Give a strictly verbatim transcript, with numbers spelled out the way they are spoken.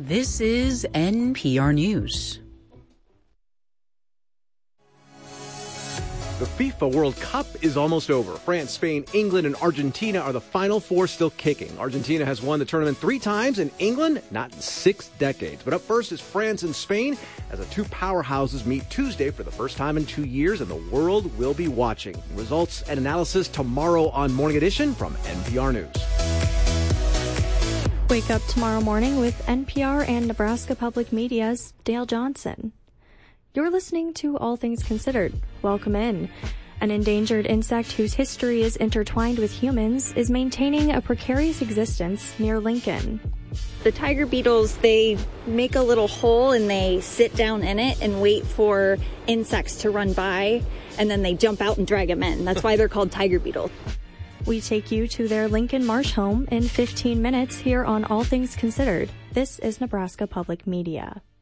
This is N P R News. The FIFA World Cup is almost over. France, Spain, England, and Argentina are the final four still kicking. Argentina has won the tournament three times, and England not in six decades. But up first is France and Spain, as the two powerhouses meet Tuesday for the first time in two years, and the world will be watching. Results and analysis tomorrow on Morning Edition from N P R News. Wake up tomorrow morning with N P R and Nebraska Public Media's Dale Johnson. You're listening to All Things Considered. Welcome in. An endangered insect whose history is intertwined with humans is maintaining a precarious existence near Lincoln. The tiger beetles, they make a little hole and they sit down in it and wait for insects to run by, and then they jump out and drag them in. That's why they're called tiger beetles. We take you to their Lincoln Marsh home in fifteen minutes here on All Things Considered. This is Nebraska Public Media.